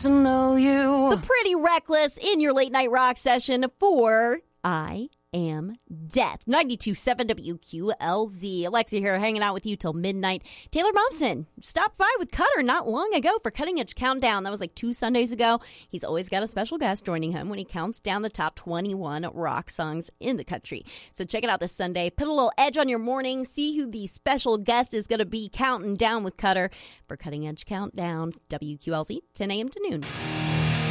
to know you. The Pretty Reckless in your late night rock session for I Am Death. 92.7 WQLZ. Alexia here hanging out with you till midnight. Taylor Momsen stopped by with Cutter not long ago for Cutting Edge Countdown. That was like 2 Sundays ago. He's always got a special guest joining him when he counts down the top 21 rock songs in the country. So check it out this Sunday. Put a little edge on your morning. See who the special guest is going to be counting down with Cutter for Cutting Edge Countdown. WQLZ, 10 a.m. to noon.